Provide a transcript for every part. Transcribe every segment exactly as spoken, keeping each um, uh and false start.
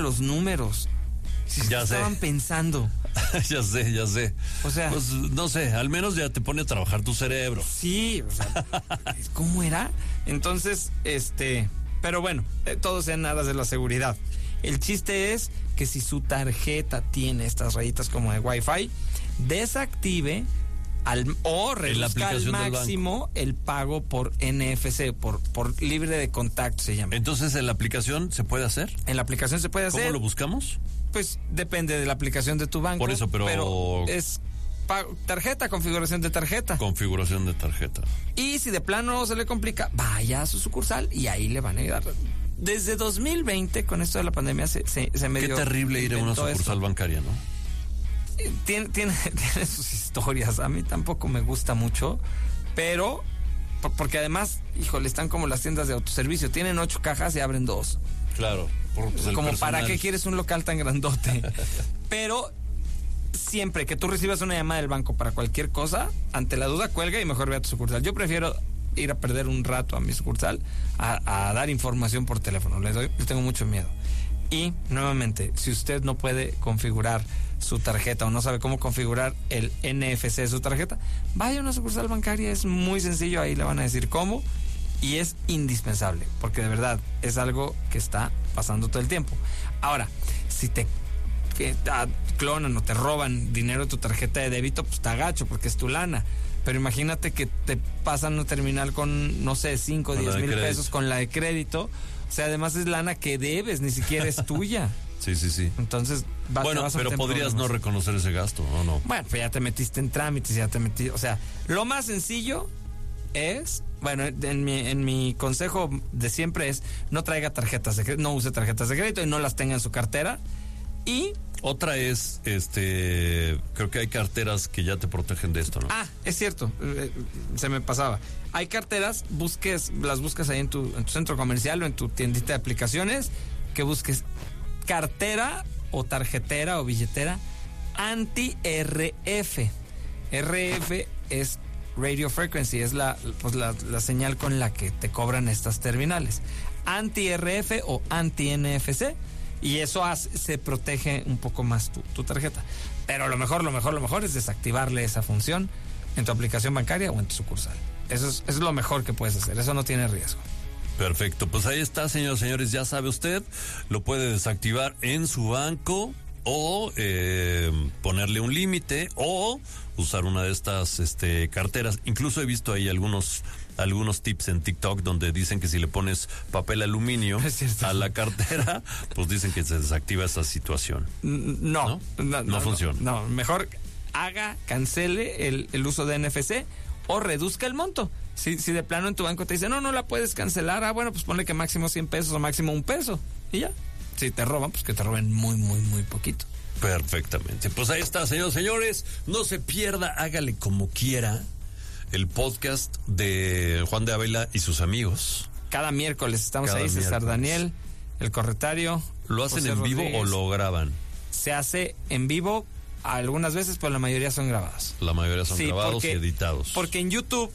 los números. Si ya sé. estaban pensando. ya sé, ya sé. O sea, pues no sé, al menos ya te pone a trabajar tu cerebro. Sí, o sea, ¿cómo era? Entonces, este, pero bueno, eh, todo sea nada de la seguridad. El chiste es que si su tarjeta tiene estas rayitas como de Wi-Fi, desactive al, o reduzca al máximo el pago por N F C, por, por libre de contacto se llama. Entonces, ¿en la aplicación se puede hacer? En la aplicación se puede hacer. ¿Cómo lo buscamos? Pues depende de la aplicación de tu banco. Por eso, pero... pero es pago, tarjeta, configuración de tarjeta. Configuración de tarjeta. Y si de plano se le complica, vaya a su sucursal y ahí le van a ayudar. Desde dos mil veinte, con esto de la pandemia, se, se, se medio... Qué terrible ir a una sucursal esto. bancaria, ¿no? Tiene, tiene, tiene sus historias. A mí tampoco me gusta mucho, pero... Porque además, híjole, están como las tiendas de autoservicio. Tienen ocho cajas y abren dos. Claro. Por, pues, como personal. ¿Para qué quieres un local tan grandote? Pero siempre que tú recibas una llamada del banco para cualquier cosa, ante la duda cuelga y mejor ve a tu sucursal. Yo prefiero ir a perder un rato a mi sucursal a, a dar información por teléfono. Le doy, le tengo mucho miedo. Y nuevamente, si usted no puede configurar su tarjeta o no sabe cómo configurar el N F C de su tarjeta, vaya a una sucursal bancaria, es muy sencillo, ahí le van a decir cómo, y es indispensable, porque de verdad es algo que está pasando todo el tiempo. Ahora, si te que, ah, clonan o te roban dinero de tu tarjeta de débito, pues está gacho, porque es tu lana. Pero imagínate que te pasan una terminal con, no sé, cinco o diez mil pesos con la de crédito. O sea, además es lana que debes, ni siquiera es tuya. Sí, sí, sí. Entonces, va, bueno, vas a pero podrías problemas. no reconocer ese gasto, ¿o no? Bueno, pues ya te metiste en trámites, ya te metiste. O sea, lo más sencillo es, bueno, en mi, en mi consejo de siempre es no traiga tarjetas de crédito, no use tarjetas de crédito y no las tenga en su cartera. Y otra es, este, creo que hay carteras que ya te protegen de esto, ¿no? Ah, es cierto, eh, se me pasaba. Hay carteras, busques, las buscas ahí en tu, en tu centro comercial o en tu tiendita de aplicaciones, que busques cartera o tarjetera o billetera anti-R F. R F es Radio Frequency, es la, pues la, la señal con la que te cobran estas terminales. Anti-R F o anti-N F C. Y eso hace, se protege un poco más tu, tu tarjeta. Pero lo mejor, lo mejor, lo mejor es desactivarle esa función en tu aplicación bancaria o en tu sucursal. Eso es, eso es lo mejor que puedes hacer. Eso no tiene riesgo. Perfecto. Pues ahí está, señores, señores. Ya sabe usted, lo puede desactivar en su banco o eh, ponerle un límite o usar una de estas este, carteras. Incluso he visto ahí algunos... algunos tips en TikTok donde dicen que si le pones papel aluminio a la cartera, pues dicen que se desactiva esa situación. No, no, no, no, no funciona. No, no, mejor haga, cancele el, el uso de N F C o reduzca el monto. Si, si de plano en tu banco te dice, no, no la puedes cancelar, ah, bueno, pues ponle que máximo cien pesos o máximo un peso y ya. Si te roban, pues que te roben muy, muy, muy poquito. Perfectamente. Pues ahí está, señores, señores. No se pierda, hágale como quiera. El podcast de Juan de Ávila y sus amigos. Cada miércoles estamos Cada ahí, César miércoles. Daniel, el corretario. ¿Lo hacen José en vivo Rodríguez. o lo graban? Se hace en vivo algunas veces, pero la mayoría son grabados. La mayoría son Sí, grabados porque, y editados. Porque en YouTube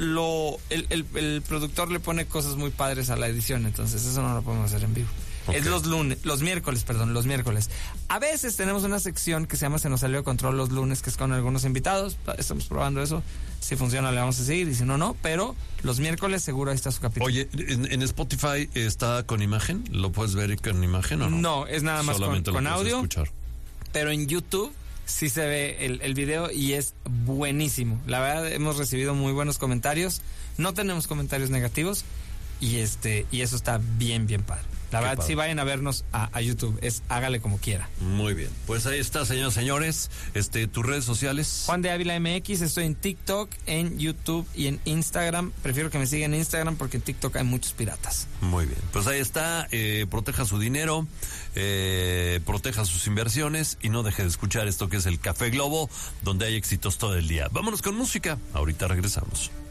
lo el, el, el productor le pone cosas muy padres a la edición, entonces eso no lo podemos hacer en vivo. Okay. Es los lunes, los miércoles, perdón, los miércoles. A veces tenemos una sección que se llama Se nos salió de control los lunes, que es con algunos invitados. Estamos probando eso. Si funciona, le vamos a seguir, y si no, no. Pero los miércoles seguro ahí está su capítulo. Oye, ¿en, en Spotify está con imagen? ¿Lo puedes ver con imagen o no? No, es nada más solamente con, con audio. Escuchar. Pero en YouTube sí se ve el, el video y es buenísimo. La verdad, hemos recibido muy buenos comentarios. No tenemos comentarios negativos. Y este y eso está bien, bien padre. La Qué verdad, padre. Sí vayan a vernos a, a YouTube, es hágale como quiera. Muy bien, pues ahí está, señores, señores. Este, tus redes sociales. Juan de Ávila M X, estoy en TikTok, en YouTube y en Instagram. Prefiero que me sigan en Instagram porque en TikTok hay muchos piratas. Muy bien, pues ahí está, eh, proteja su dinero, eh, proteja sus inversiones y no deje de escuchar esto que es el Café Globo, donde hay éxitos todo el día. Vámonos con música, ahorita regresamos.